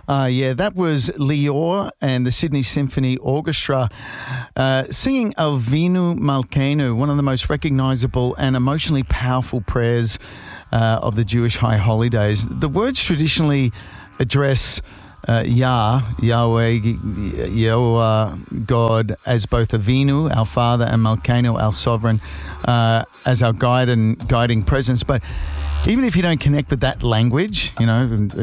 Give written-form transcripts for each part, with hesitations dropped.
Yeah, that was Lior and the Sydney Symphony Orchestra singing Avinu Malkeinu, one of the most recognisable and emotionally powerful prayers of the Jewish high holidays. The words traditionally address Yahweh, God, as both Avinu, our Father, and Malkeinu, our Sovereign, as our guide and guiding presence. But even if you don't connect with that language, you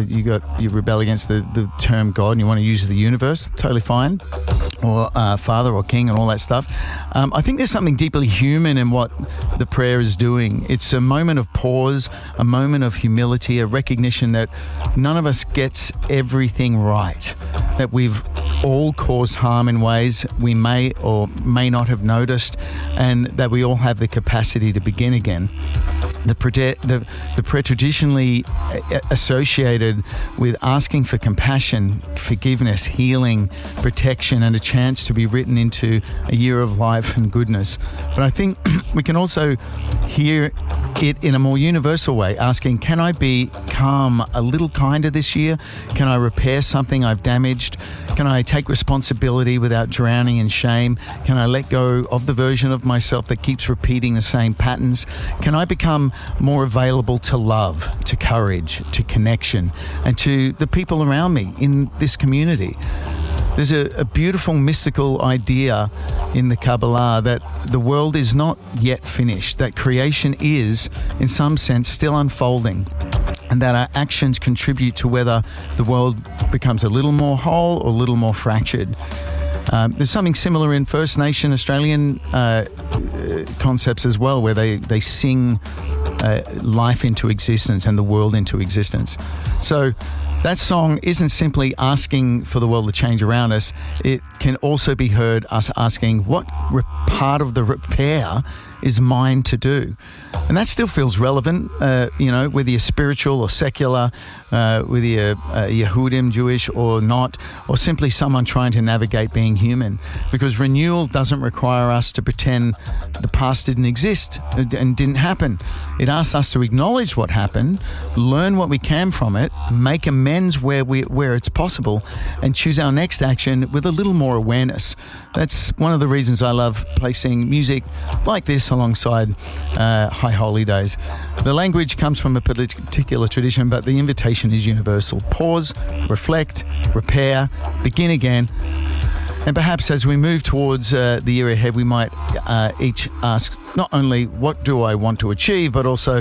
rebel against the term God and you want to use the universe, totally fine, or Father or King and all that stuff. I think there's something deeply human in what the prayer is doing. It's a moment of pause, a moment of humility, a recognition that none of us gets everything right, that we've all caused harm in ways we may or may not have noticed, and that we all have the capacity to begin again. The prayer traditionally associated with asking for compassion, forgiveness, healing, protection, and a chance to be written into a year of life and goodness. But I think we can also hear it in a more universal way, asking, can I become a little kinder this year? Can I repair something I've damaged? Can I take responsibility without drowning in shame? Can I let go of the version of myself that keeps repeating the same patterns? Can I become more available to love, to courage, to connection, and to the people around me in this community? There's a beautiful mystical idea in the Kabbalah that the world is not yet finished, that creation is, in some sense, still unfolding, and that our actions contribute to whether the world becomes a little more whole or a little more fractured. There's something similar in First Nation Australian concepts as well, where they sing life into existence and the world into existence. So that song isn't simply asking for the world to change around us. It can also be heard us asking, what part of the repair is mine to do? And that still feels relevant, whether you're spiritual or secular, whether you're Yehudim, Jewish or not, or simply someone trying to navigate being human. Because renewal doesn't require us to pretend the past didn't exist and didn't happen. It asks us to acknowledge what happened, learn what we can from it, make amends where it's possible, and choose our next action with a little more awareness. That's one of the reasons I love placing music like this alongside high holidays. The language comes from a particular tradition, but the invitation is universal. Pause, reflect, repair, begin again. And perhaps as we move towards the year ahead, we might each ask not only what do I want to achieve, but also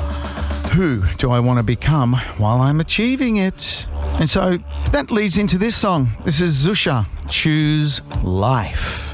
who do I want to become while I'm achieving it? And so that leads into this song. This is Zusha, Choose Life.